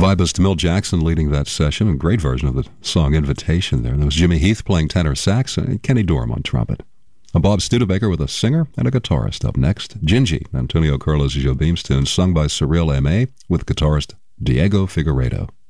Vibist Milt Jackson leading that session, a great version of the song Invitation there. And there was Jimmy Heath playing tenor sax and Kenny Dorham on trumpet. A Bob Studebaker with a singer and a guitarist up next. Gingy, Antonio Carlos Jobim's tune, sung by Cyril Aimé with guitarist Diego Figueiredo.